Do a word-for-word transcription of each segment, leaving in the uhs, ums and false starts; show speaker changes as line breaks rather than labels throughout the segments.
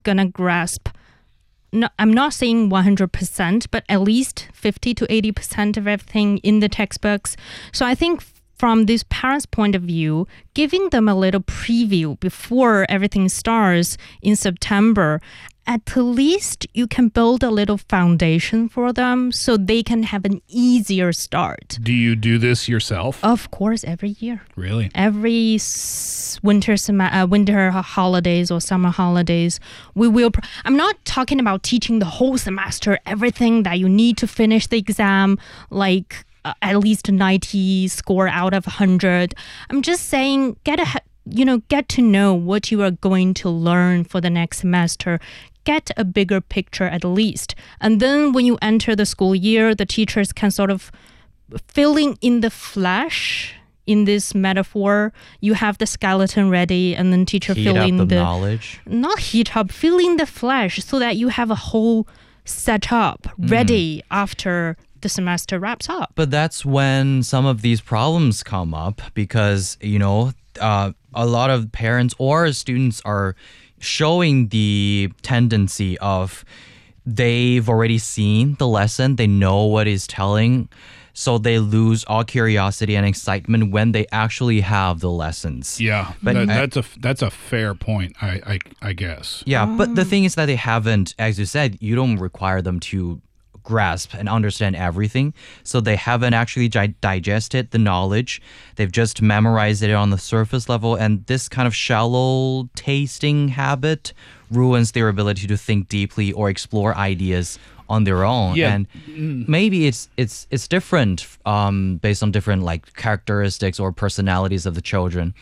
gonna grasp, no, I'm not saying one hundred percent, but at least fifty to eighty percent of everything in the textbooks. So I think from this parents' point of view, giving them a little preview before everything starts in September, at least you can build a little foundation for them so they can have an easier start.
Do you do this yourself?
Of course, every year.
Really?
Every s- winter sem- uh, winter holidays or summer holidays, we will. Pr- I'm not talking about teaching the whole semester, everything that you need to finish the exam, like uh, at least ninety score out of one hundred. I'm just saying, get a you know, get to know what you are going to learn for the next semester. Get a bigger picture at least. And then when you enter the school year, the teachers can sort of filling in the flesh in this metaphor. You have the skeleton ready and then teacher
Heat
filling
up the,
the
knowledge.
Not heat up, filling the flesh so that you have a whole setup ready mm. after the semester wraps up.
But that's when some of these problems come up because, you know, uh, a lot of parents or students are showing the tendency of they've already seen the lesson, they know what it's telling, so they lose all curiosity and excitement when they actually have the lessons.
Yeah,
but
that,
I,
that's a that's a fair point, I I, I guess.
Yeah, oh. but the thing is that they haven't, as you said, you don't require them to grasp and understand everything, so they haven't actually di- digested the knowledge. They've just memorized it on the surface level, and this kind of shallow tasting habit ruins their ability to think deeply or explore ideas on their own.
Yeah.
And maybe it's it's it's different um based on different like characteristics or personalities of the children,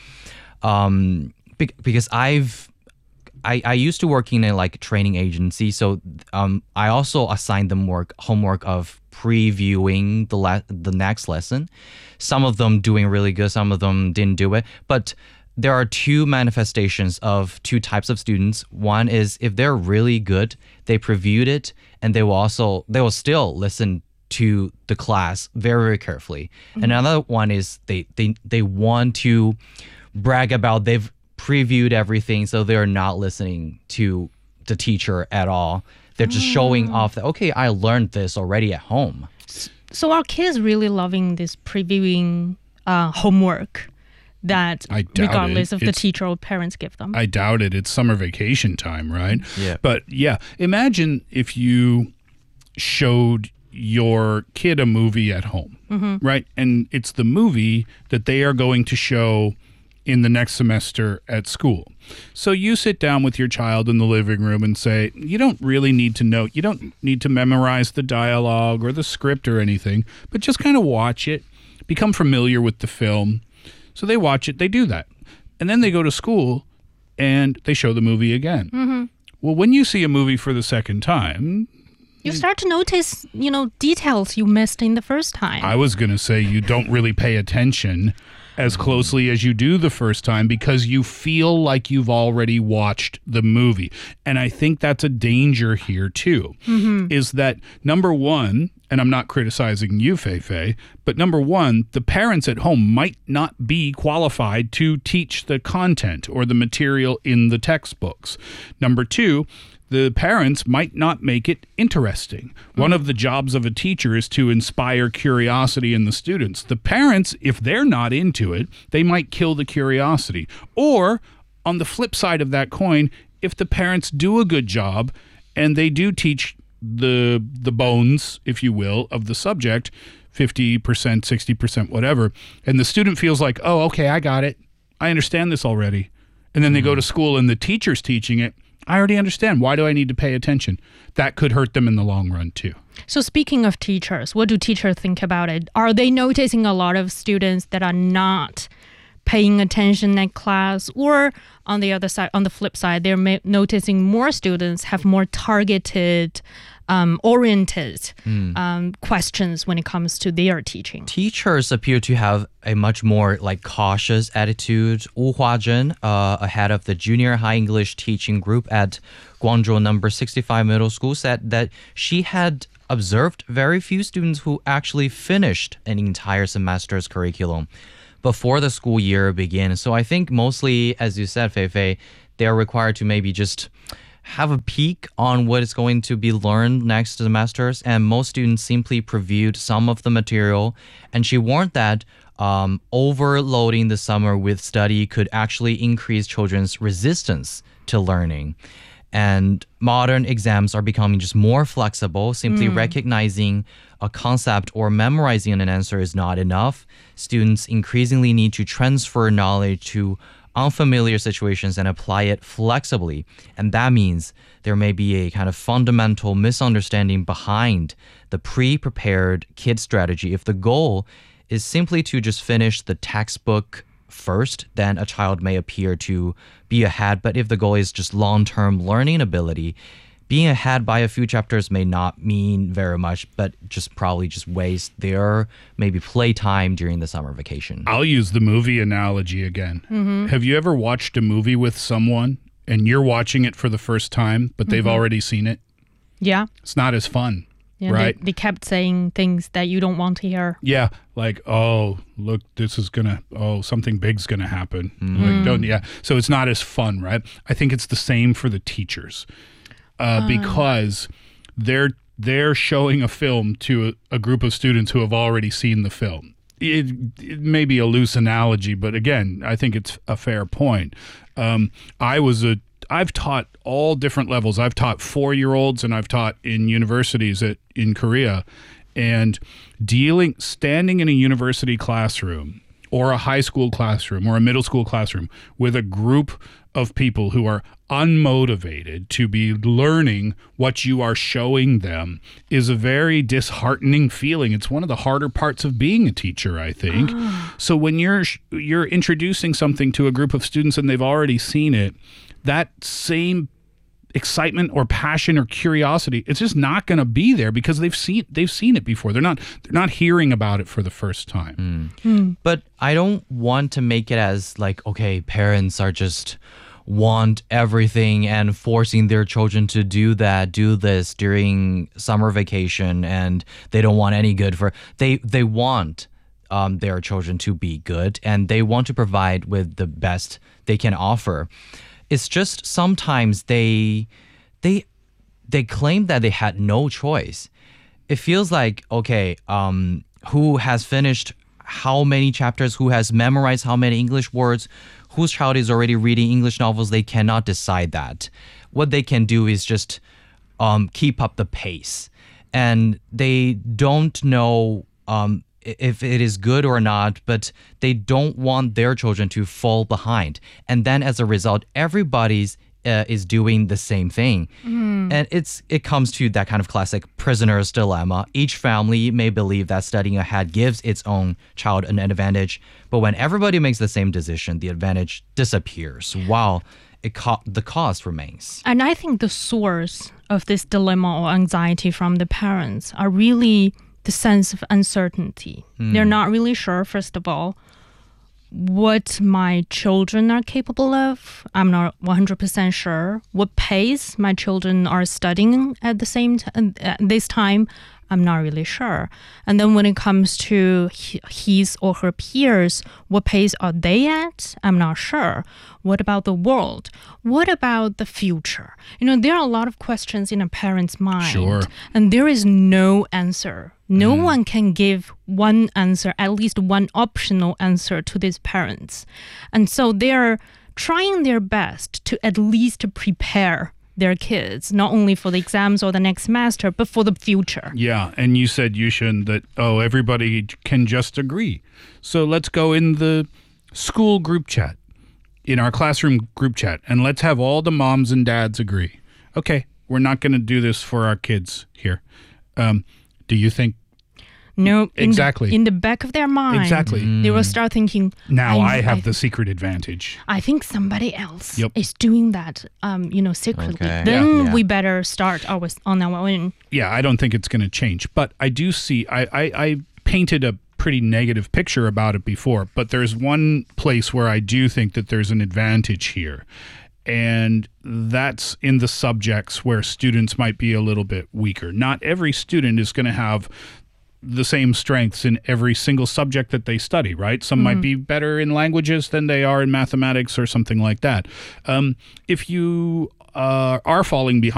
um be- because I've I, I used to work in a like training agency, so um, I also assigned them work homework of previewing the le- the next lesson. Some of them doing really good, some of them didn't do it. But there are two manifestations of two types of students. One is if they're really good, they previewed it, and they will also they will still listen to the class very very carefully. Mm-hmm. And another one is they they they want to brag about they've previewed everything, so they're not listening to the teacher at all. They're just mm. showing off that, okay, I learned this already at home.
So are kids really loving this previewing uh, homework that regardless
it.
of
it's,
the teacher or parents give them?
I doubt it. It's summer vacation time, right?
Yeah.
But yeah, imagine if you showed your kid a movie at home, mm-hmm. right? And it's the movie that they are going to show in the next semester at school. So you sit down with your child in the living room and say, you don't really need to know, you don't need to memorize the dialogue or the script or anything, but just kind of watch it, become familiar with the film. So they watch it, they do that. And then they go to school and they show the movie again. Mm-hmm. Well, when you see a movie for the second time,
you start to notice, you know, details you missed in the first time.
I was going to say you don't really pay attention as closely as you do the first time because you feel like you've already watched the movie. And I think that's a danger here too, mm-hmm. is that number one, and I'm not criticizing you, Fei Fei, but number one, the parents at home might not be qualified to teach the content or the material in the textbooks. Number two, the parents might not make it interesting. One of the jobs of a teacher is to inspire curiosity in the students. The parents, if they're not into it, they might kill the curiosity. Or, on the flip side of that coin, if the parents do a good job and they do teach the the bones, if you will, of the subject, fifty percent, sixty percent, whatever, and the student feels like, oh, okay, I got it. I understand this already. And then they go to school and the teacher's teaching it. I already understand. Why do I need to pay attention? That could hurt them in the long run, too.
So speaking of teachers, what do teachers think about it? Are they noticing a lot of students that are not paying attention in class? Or on the other side, on the flip side, they're ma- noticing more students have more targeted, um, oriented mm. um, questions when it comes to their teaching?
Teachers appear to have a much more like cautious attitude. Wu Huazhen, uh, ahead of the junior high English teaching group at Guangzhou number sixty-five Middle School, said that she had observed very few students who actually finished an entire semester's curriculum before the school year began. So I think mostly, as you said, Fei Fei, they are required to maybe just have a peek on what is going to be learned next semesters, and most students simply previewed some of the material. And she warned that um, overloading the summer with study could actually increase children's resistance to learning. And modern exams are becoming just more flexible. Simply mm. recognizing a concept or memorizing an answer is not enough. Students increasingly need to transfer knowledge to unfamiliar situations and apply it flexibly. And that means there may be a kind of fundamental misunderstanding behind the pre-prepared kid strategy. If the goal is simply to just finish the textbook first, then a child may appear to be ahead. But if the goal is just long-term learning ability, being ahead by a few chapters may not mean very much, but just probably just waste their maybe playtime during the summer vacation.
I'll use the movie analogy again. Mm-hmm. Have you ever watched a movie with someone and you're watching it for the first time, but they've mm-hmm. already seen it?
Yeah.
It's not as fun.
Yeah,
right?
They, they kept saying things that you don't want to hear.
Yeah, like, oh, look, this is gonna, oh, something big's gonna happen. Mm. Like, don't, yeah. So it's not as fun, right? I think it's the same for the teachers, uh, uh. because they're they're showing a film to a, a group of students who have already seen the film. It, it may be a loose analogy, but again, I think it's a fair point. Um, I was a I've taught all different levels. I've taught four-year-olds and I've taught in universities at, in Korea. And dealing, standing in a university classroom or a high school classroom or a middle school classroom with a group of people who are unmotivated to be learning what you are showing them is a very disheartening feeling. It's one of the harder parts of being a teacher, I think. Oh. So when you're you're introducing something to a group of students and they've already seen it, that same excitement or passion or curiosity, it's just not going to be there because they've seen they've seen it before. They're not they're not hearing about it for the first time.
Mm. Mm. But I don't want to make it as like, okay, parents are just want everything and forcing their children to do that, do this during summer vacation, and they don't want any good for they they want um, their children to be good, and they want to provide with the best they can offer. It's just sometimes they they they claim that they had no choice. It feels like, okay, um, who has finished how many chapters, who has memorized how many English words, whose child is already reading English novels, they cannot decide that. What they can do is just um, keep up the pace. And they don't know um, if it is good or not, but they don't want their children to fall behind. And then as a result, everybody's uh, is doing the same thing. Mm. And it's it comes to that kind of classic prisoner's dilemma. Each family may believe that studying ahead gives its own child an advantage, but when everybody makes the same decision, the advantage disappears while it co- the cost remains.
And I think the source of this dilemma or anxiety from the parents are really the sense of uncertainty. Mm. They're not really sure, first of all, what my children are capable of. I'm not one hundred percent sure. What pace my children are studying at the same time, at this time, I'm not really sure. And then when it comes to his or her peers, what pace are they at? I'm not sure. What about the world? What about the future? You know, there are a lot of questions in a parent's mind.
Sure.
And there is no answer. No mm. one can give one answer, at least one optional answer to these parents. And so they're trying their best to at least prepare their kids, not only for the exams or the next semester, but for the future.
Yeah, and you said, Yushun, that, oh, everybody can just agree. So let's go in the school group chat, in our classroom group chat, and let's have all the moms and dads agree. Okay, we're not going to do this for our kids here. Um, do you think?
No,
exactly.
In the, in the back of their mind,
exactly.
Mm. They will start thinking,
now I, I have
I,
the secret advantage.
I think somebody else
yep.
is doing that, um, you know, secretly.
Okay.
Then
yeah. Yeah.
we better start our, on our own.
Yeah, I don't think it's going to change. But I do see, I, I, I painted a pretty negative picture about it before, but there's one place where I do think that there's an advantage here. And that's in the subjects where students might be a little bit weaker. Not every student is going to have the same strengths in every single subject that they study, right? Some mm-hmm. might be better in languages than they are in mathematics or something like that. Um, if you uh, are falling behind